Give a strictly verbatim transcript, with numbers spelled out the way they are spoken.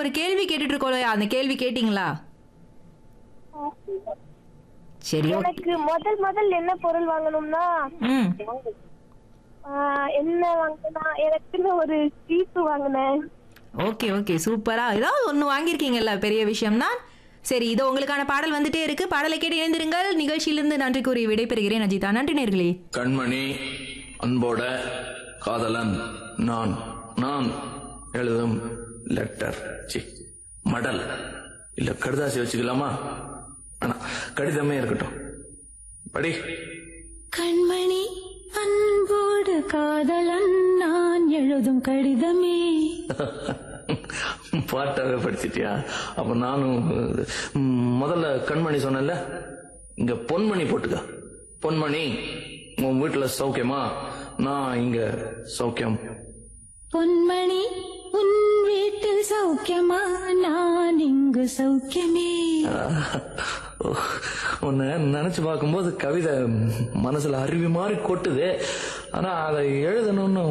ஒரு கேள்வி கேட்டுட்டு இருக்கோம், அந்த கேள்வி கேட்டீங்களா? சரி, எனக்கு முதல் முதல் என்ன பொருள் வாங்கணும்னா ம் என்ன வாங்கினா எனக்குன்னு ஒரு சீப்பு வாங்கினேன். ஓகே ஓகே சூப்பரா, ஏதாவது ஒண்ணு வாங்கியிருக்கீங்கல்ல, பெரிய விஷயம் தான். சரி, இதோ உங்களுக்கான பாடல் வந்துட்டே இருக்கு. பாடலை கேட்டு இணைந்திருங்கள். நிகழ்ச்சியிலிருந்து நன்றி கூறி விடைபெறுகிறேன் அஜிதா. நன்றி நேர்களே. கண்மணி அன்போட காதலன் நான் நான் எழுதும் லெட்டர் சி மடல் இல்ல கடுதாசி வச்சுக்கலாமா? ஆனா கடிதமே இருக்கட்டும், படி. கண்மணி அன்போடு காதலன் நான் எழுதும் கடிதமே. பாட்டாவே படிச்சிட்டியா? அப்ப நானும் முதல்ல கண்மணி சொன்னல, இங்க பொன்மணி போட்டுக்க. பொன்மணி, உன் வீட்டுல சௌக்கியமா? நான் இங்க சௌக்கியம். பொன்மணி உன் வீட்டில் சௌக்கியமா? நான் இங்கு சௌக்கியமே. உன்னை நினைச்சு பார்க்கும்போது கவிதை மனசுல அருவி மாதிரி கொட்டுது. ஆனா அதை எழுதணும்னு